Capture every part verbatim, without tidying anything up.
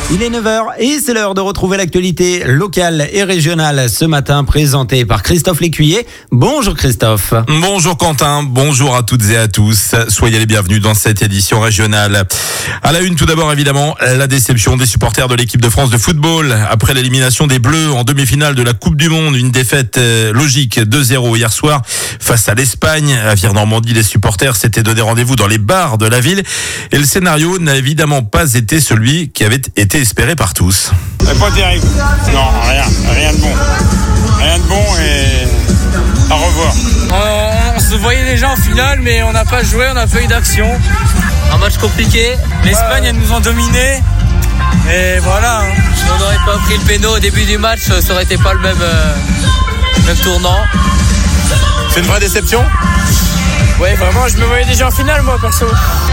Il est neuf heures et c'est l'heure de retrouver l'actualité locale et régionale ce matin présentée par Christophe Lécuyer. Bonjour Christophe. Bonjour Quentin, bonjour à toutes et à tous. Soyez les bienvenus dans cette édition régionale. À la une tout d'abord évidemment, la déception des supporters de l'équipe de France de football. Après l'élimination des Bleus en demi-finale de la Coupe du Monde, une défaite logique deux zéro hier soir face à l'Espagne. À Vire-Normandie, les supporters s'étaient donné rendez-vous dans les bars de la ville et le scénario n'a évidemment pas été celui qui avait été espéré par tous. Pas terrible. Non, rien, rien de bon. Rien de bon et à revoir. On, on se voyait déjà en finale, mais on n'a pas joué, on n'a pas eu d'action. Un match compliqué. L'Espagne, elle nous ont dominé. Et voilà. Si on n'aurait pas pris le péno au début du match, ça aurait été pas le même, euh, même tournant. C'est une vraie déception ? Ouais, vraiment, je me voyais déjà en finale, moi, perso.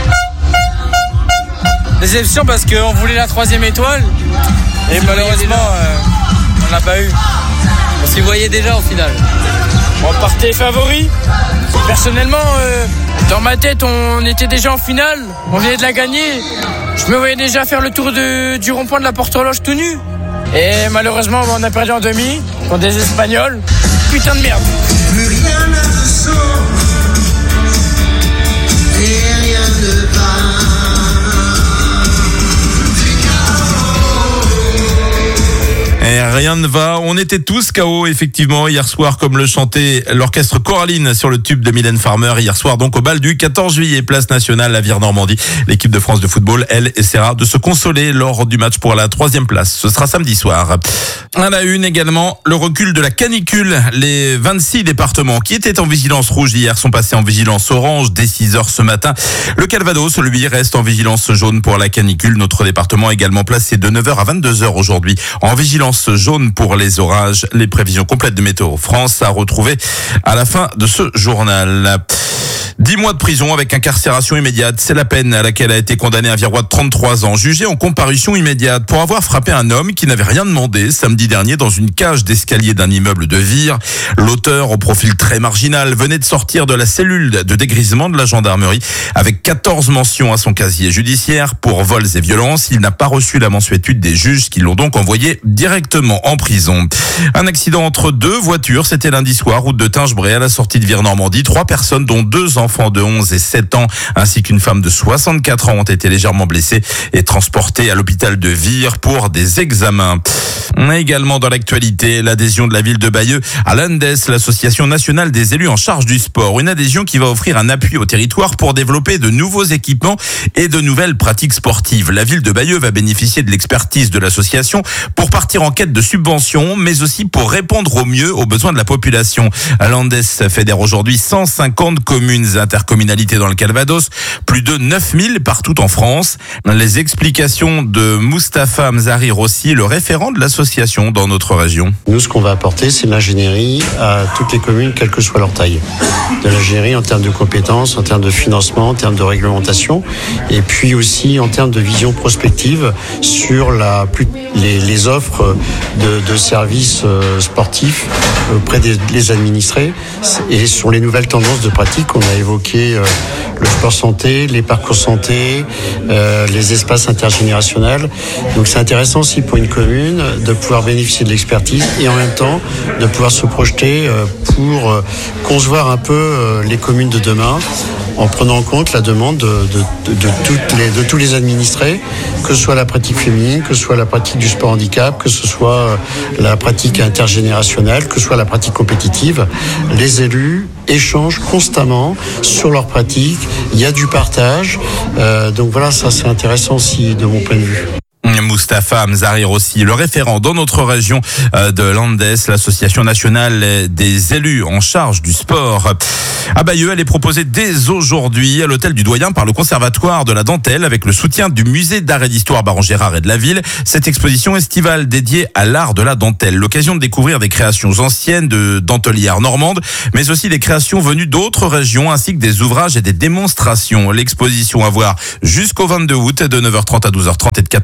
Déception parce qu'on voulait la troisième étoile et malheureusement euh, on l'a pas eu. On s'y voyait déjà en finale. On partait favori. Personnellement, euh, dans ma tête, on était déjà en finale. On venait de la gagner. Je me voyais déjà faire le tour de, du rond-point de la Porte-Horloge tout nu. Et malheureusement, on a perdu en demi contre des Espagnols. Putain de merde. Plus rien ne se sauve et rien ne va. Et rien ne va. On était tous K O effectivement hier soir, comme le chantait l'orchestre Coraline sur le tube de Mylène Farmer. Hier soir donc au bal du quatorze juillet, place nationale à Vire-Normandie. L'équipe de France de football, elle, essaiera de se consoler lors du match pour la troisième place. Ce sera samedi soir. À la une également, le recul de la canicule. Les vingt-six départements qui étaient en vigilance rouge hier sont passés en vigilance orange dès six heures ce matin. Le Calvados, lui, reste en vigilance jaune pour la canicule. Notre département également placé de neuf heures à vingt-deux heures aujourd'hui en vigilance jaune pour les orages. Les prévisions complètes de Météo France à retrouver à la fin de ce journal. dix mois de prison avec incarcération immédiate, c'est la peine à laquelle a été condamné un Virois de trente-trois ans, jugé en comparution immédiate pour avoir frappé un homme qui n'avait rien demandé samedi dernier dans une cage d'escalier d'un immeuble de Vire. L'auteur, au profil très marginal, venait de sortir de la cellule de dégrisement de la gendarmerie avec quatorze mentions à son casier judiciaire pour vols et violences. Il n'a pas reçu la mensuétude des juges qui l'ont donc envoyé directement en prison. Un accident entre deux voitures, c'était lundi soir, route de Tingebray à la sortie de Vire-Normandie. Trois personnes, dont deux enfants enfants de onze et sept ans ainsi qu'une femme de soixante-quatre ans ont été légèrement blessés et transportés à l'hôpital de Vire pour des examens. On a également dans l'actualité l'adhésion de la ville de Bayeux à l'ANDES, l'association nationale des élus en charge du sport. Une adhésion qui va offrir un appui au territoire pour développer de nouveaux équipements et de nouvelles pratiques sportives. La ville de Bayeux va bénéficier de l'expertise de l'association pour partir en quête de subventions, mais aussi pour répondre au mieux aux besoins de la population. L'ANDES fédère aujourd'hui cent cinquante communes et intercommunalités dans le Calvados, plus de neuf mille partout en France. Les explications de Moustapha Mzari Rossi, le référent de l'association dans notre région. Nous, ce qu'on va apporter, c'est l'ingénierie à toutes les communes, quelle que soit leur taille. De l'ingénierie en termes de compétences, en termes de financement, en termes de réglementation, et puis aussi en termes de vision prospective sur la, les, les offres de, de services sportifs auprès des les administrés et sur les nouvelles tendances de pratique. On a évoqué euh, le sport santé, les parcours santé, euh, les espaces intergénérationnels. Donc c'est intéressant aussi pour une commune de pouvoir bénéficier de l'expertise et en même temps de pouvoir se projeter euh, pour euh, concevoir un peu euh, les communes de demain en prenant en compte la demande de, de, de, de, toutes les, de tous les administrés, que ce soit la pratique féminine, que ce soit la pratique du sport handicap, que ce soit la pratique intergénérationnelle, que ce soit la pratique compétitive. Les élus échangent constamment sur leurs pratiques, il y a du partage, euh, donc voilà, ça c'est intéressant aussi de mon point de vue. Moustapha Mzari Rossi, le référent dans notre région de l'ANDES, l'association nationale des élus en charge du sport. À Bayeux, elle est proposée dès aujourd'hui à l'hôtel du Doyen par le Conservatoire de la Dentelle avec le soutien du musée d'art et d'histoire Baron Gérard et de la ville. Cette exposition estivale dédiée à l'art de la dentelle, l'occasion de découvrir des créations anciennes de dentelières normandes, mais aussi des créations venues d'autres régions ainsi que des ouvrages et des démonstrations. L'exposition à voir jusqu'au vingt-deux août de neuf heures trente à douze heures trente et de quatorze heures à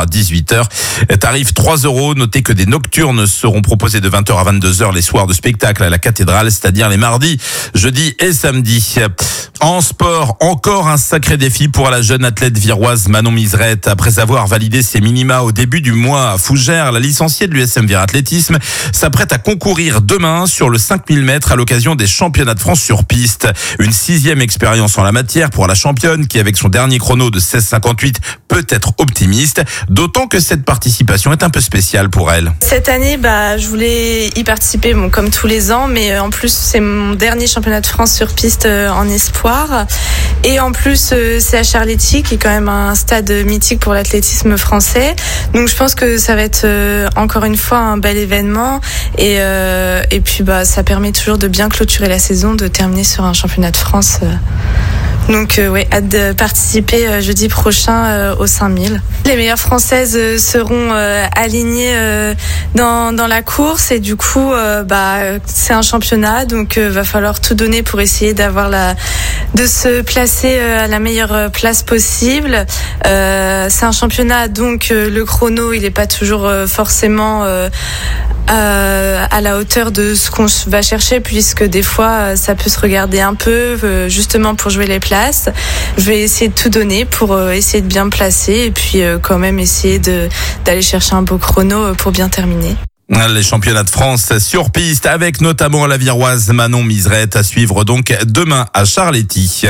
dix-huit heures. Tarif trois euros. Notez que des nocturnes seront proposés de vingt heures à vingt-deux heures les soirs de spectacle à la cathédrale, c'est-à-dire les mardis, jeudis et samedis. En sport, encore un sacré défi pour la jeune athlète viroise Manon Miserette. Après avoir validé ses minima au début du mois à Fougères, la licenciée de l'U S M Vire Athlétisme s'apprête à concourir demain sur le cinq mille mètres à l'occasion des championnats de France sur piste. Une sixième expérience en la matière pour la championne qui, avec son dernier chrono de seize cinquante-huit, peut être optimiste, d'autant que cette participation est un peu spéciale pour elle. Cette année, bah, je voulais y participer, bon, comme tous les ans, mais en plus, c'est mon dernier championnat de France sur piste en espoir. Et en plus, c'est à Charletti, qui est quand même un stade mythique pour l'athlétisme français. Donc, je pense que ça va être encore une fois un bel événement. Et, euh, et puis, bah, ça permet toujours de bien clôturer la saison, de terminer sur un championnat de France. Donc euh, ouais, hâte de participer euh, jeudi prochain euh, au cinq mille. Les meilleures Françaises euh, seront euh, alignées euh, dans dans la course et du coup euh, bah c'est un championnat, donc euh, va falloir tout donner pour essayer d'avoir la de se placer euh, à la meilleure place possible. Euh, c'est un championnat, donc euh, le chrono il est pas toujours euh, forcément euh, Euh, à la hauteur de ce qu'on va chercher, puisque des fois ça peut se regarder un peu euh, justement pour jouer les places. Je vais essayer de tout donner pour euh, essayer de bien me placer et puis euh, quand même essayer de, d'aller chercher un beau chrono pour bien terminer. Les championnats de France sur piste avec notamment la viroise Manon Miserette à suivre donc demain à Charletti.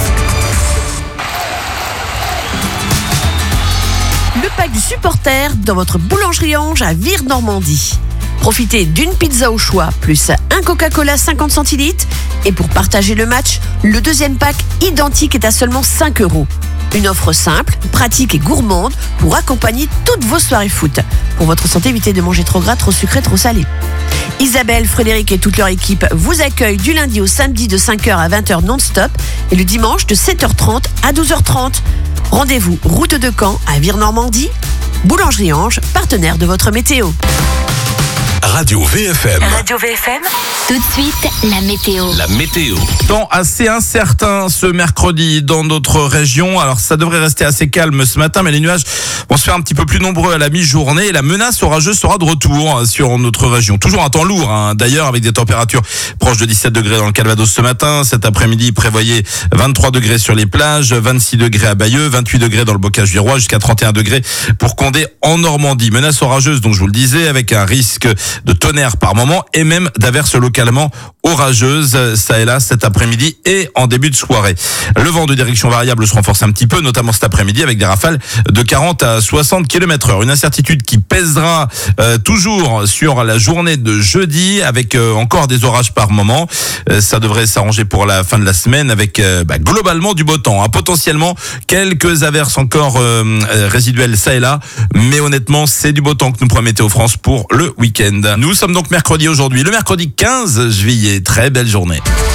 Le pack du supporter dans votre boulangerie Ange à Vire-Normandie. Profitez d'une pizza au choix, plus un Coca-Cola cinquante centilitres. Et pour partager le match, le deuxième pack identique est à seulement cinq euros. Une offre simple, pratique et gourmande pour accompagner toutes vos soirées foot. Pour votre santé, évitez de manger trop gras, trop sucré, trop salé. Isabelle, Frédéric et toute leur équipe vous accueillent du lundi au samedi de cinq heures à vingt heures non-stop et le dimanche de sept heures trente à douze heures trente. Rendez-vous route de Caen à Vire-Normandie. Boulangerie Ange, partenaire de votre météo. Radio V F M. Radio V F M. Tout de suite, la météo. La météo. Temps assez incertain ce mercredi dans notre région. Alors ça devrait rester assez calme ce matin, mais les nuages vont se faire un petit peu plus nombreux à la mi-journée. Et la menace orageuse sera de retour sur notre région. Toujours un temps lourd, hein, d'ailleurs, avec des températures proches de dix-sept degrés dans le Calvados ce matin. Cet après-midi, prévoyez vingt-trois degrés sur les plages, vingt-six degrés à Bayeux, vingt-huit degrés dans le Bocage virois, jusqu'à trente et un degrés pour Condé en Normandie. Menace orageuse, donc je vous le disais, avec un risque de tonnerre par moment et même d'averses localement orageuses, ça et là cet après-midi et en début de soirée. Le vent de direction variable se renforce un petit peu, notamment cet après-midi avec des rafales de quarante à soixante kilomètres heure. Une incertitude qui pèsera euh, toujours sur la journée de jeudi avec euh, encore des orages par moment. Euh, ça devrait s'arranger pour la fin de la semaine avec euh, bah, globalement du beau temps. Hein. Potentiellement quelques averses encore euh, résiduelles ça et là, mais honnêtement c'est du beau temps que nous promet Météo France pour le week-end. Nous sommes donc mercredi aujourd'hui, le mercredi quinze juillet. Très belle journée.